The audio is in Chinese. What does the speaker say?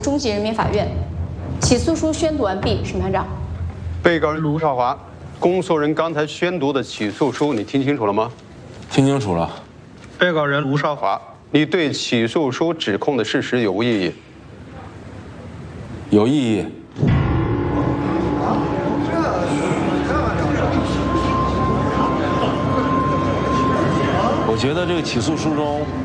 中级人民法院，起诉书宣读完毕，审判长。 被告人卢少华，公诉人刚才宣读的起诉书，你听清楚了吗？ 听清楚了。 被告人卢少华，你对起诉书指控的事实有无异议？ 有异议。我觉得这个起诉书中